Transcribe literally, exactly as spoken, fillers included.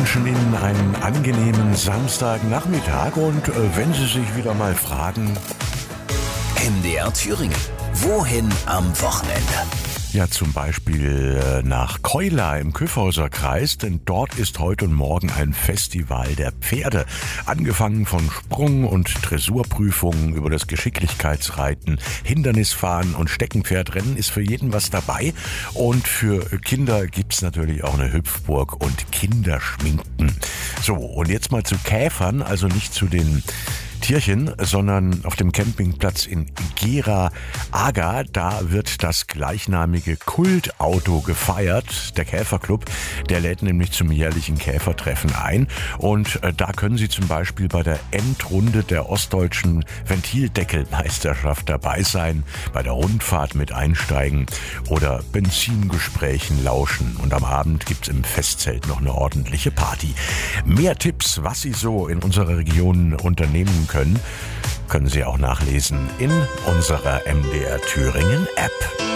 wünschen Ihnen einen angenehmen Samstagnachmittag und äh, wenn Sie sich wieder mal fragen, M D R Thüringen. Wohin am Wochenende? ja zum Beispiel äh, nach Keula im Kyffhauser Kreis, denn dort ist heute und morgen ein Festival der Pferde. Angefangen von Sprung- und Dressurprüfungen über das Geschicklichkeitsreiten, Hindernisfahren und Steckenpferdrennen ist für jeden was dabei. Und für Kinder gibt's natürlich auch eine Hüpfburg und Kinderschminken. So, und jetzt mal zu Käfern, also nicht zu den Tierchen, sondern auf dem Campingplatz in Gera Aga, da wird das gleichnamige Kultauto gefeiert. Der Käferclub, der lädt nämlich zum jährlichen Käfertreffen ein und äh, da können Sie zum Beispiel bei der Endrunde der ostdeutschen Ventildeckelmeisterschaft dabei sein, bei der Rundfahrt mit einsteigen oder Benzingesprächen lauschen und am Abend gibt's im Festzelt noch eine ordentliche Party. Mehr Tipps, was Sie so in unserer Region unternehmen können, können Sie auch nachlesen in unserer M D R Thüringen App.